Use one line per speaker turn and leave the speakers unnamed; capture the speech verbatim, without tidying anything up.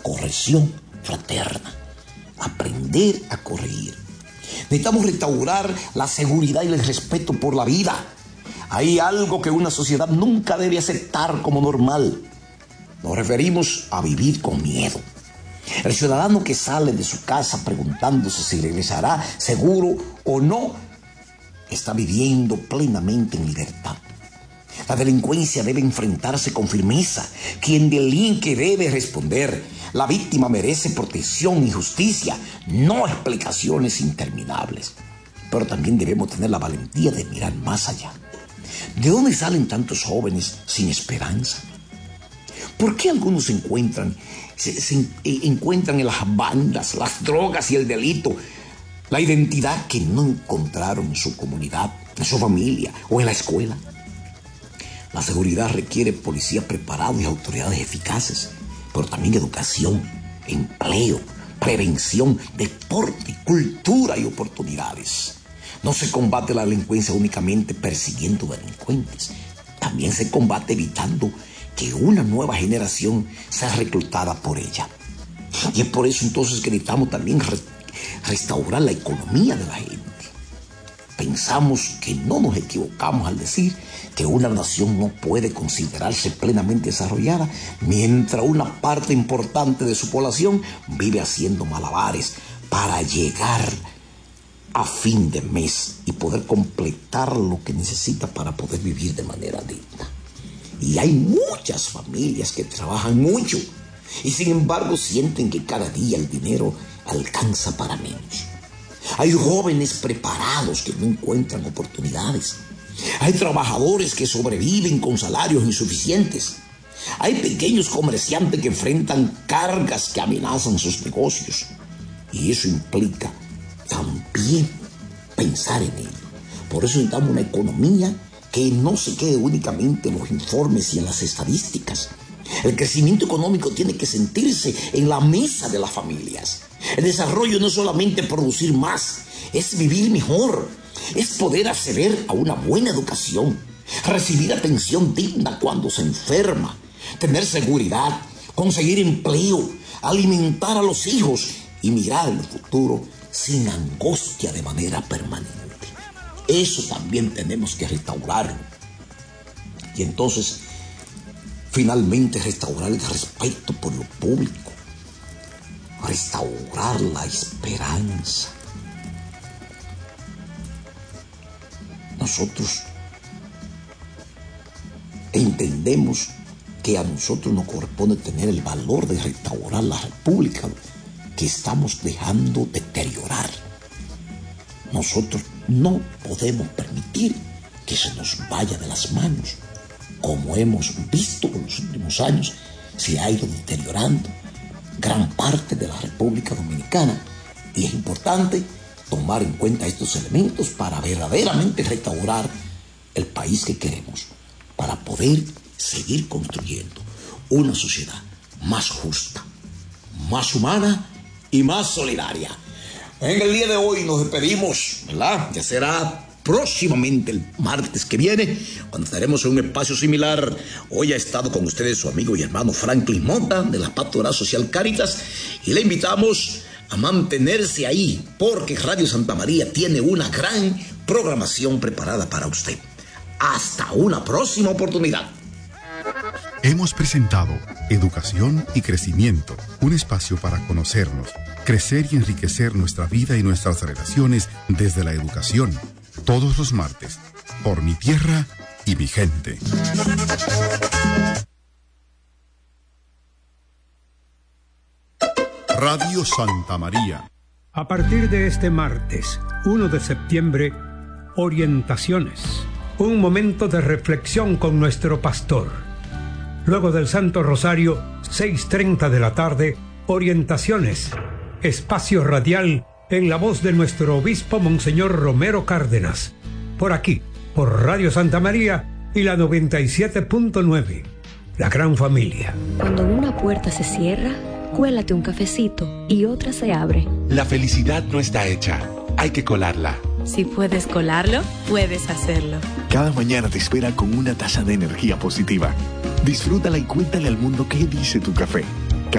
corrección fraterna, aprender a corregir. Necesitamos restaurar la seguridad y el respeto por la vida. Hay algo que una sociedad nunca debe aceptar como normal. Nos referimos a vivir con miedo. El ciudadano que sale de su casa preguntándose si regresará seguro o no, está viviendo plenamente en libertad. La delincuencia debe enfrentarse con firmeza. Quien delinque debe responder. La víctima merece protección y justicia, no explicaciones interminables. Pero también debemos tener la valentía de mirar más allá. ¿De dónde salen tantos jóvenes sin esperanza? ¿Por qué algunos se encuentran, se, se encuentran en las bandas, las drogas y el delito, la identidad que no encontraron en su comunidad, en su familia o en la escuela? La seguridad requiere policías preparados y autoridades eficaces, pero también educación, empleo, prevención, deporte, cultura y oportunidades. No se combate la delincuencia únicamente persiguiendo delincuentes. También se combate evitando que una nueva generación sea reclutada por ella. Y es por eso entonces que necesitamos también re- restaurar la economía de la gente. Pensamos que no nos equivocamos al decir que una nación no puede considerarse plenamente desarrollada mientras una parte importante de su población vive haciendo malabares para llegar a fin de mes y poder completar lo que necesita para poder vivir de manera digna. Y hay muchas familias que trabajan mucho y sin embargo sienten que cada día el dinero alcanza para menos. Hay jóvenes preparados que no encuentran oportunidades. Hay trabajadores que sobreviven con salarios insuficientes. Hay pequeños comerciantes que enfrentan cargas que amenazan sus negocios. Y eso implica también pensar en ello. Por eso necesitamos una economía que no se quede únicamente en los informes y en las estadísticas. El crecimiento económico tiene que sentirse en la mesa de las familias. El desarrollo no es solamente producir más, es vivir mejor, es poder acceder a una buena educación, recibir atención digna cuando se enferma, tener seguridad, conseguir empleo, alimentar a los hijos y mirar el futuro sin angustia de manera permanente. Eso también tenemos que restaurarlo. Y entonces, finalmente, restaurar el respeto por lo público, restaurar la esperanza. Nosotros entendemos que a nosotros nos corresponde tener el valor de restaurar la república que estamos dejando deteriorar. Nosotros no podemos permitir que se nos vaya de las manos. Como hemos visto en los últimos años, se ha ido deteriorando gran parte de la República Dominicana y es importante tomar en cuenta estos elementos para verdaderamente restaurar el país que queremos, para poder seguir construyendo una sociedad más justa, más humana y más solidaria. En el día de hoy nos despedimos, ¿verdad? Ya será próximamente el martes que viene, cuando estaremos en un espacio similar. Hoy ha estado con ustedes su amigo y hermano Franklin Mota, de la Pastoral Social Cáritas, y le invitamos a mantenerse ahí, porque Radio Santa María tiene una gran programación preparada para usted. Hasta una próxima oportunidad.
Hemos presentado Educación y Crecimiento, un espacio para conocernos, crecer y enriquecer nuestra vida y nuestras relaciones desde la educación. Todos los martes, por Mi Tierra y Mi Gente. Radio Santa María.
A partir de este martes, primero de septiembre, orientaciones. Un momento de reflexión con nuestro pastor. Luego del Santo Rosario, seis y treinta de la tarde, orientaciones. Espacio radial en la voz de nuestro obispo Monseñor Romero Cárdenas. Por aquí, por Radio Santa María y la noventa y siete punto nueve. La gran familia.
Cuando una puerta se cierra, cuélate un cafecito y otra se abre.
La felicidad no está hecha, hay que colarla.
Si puedes colarlo, puedes hacerlo.
Cada mañana te espera con una taza de energía positiva. Disfrútala y cuéntale al mundo qué dice tu café.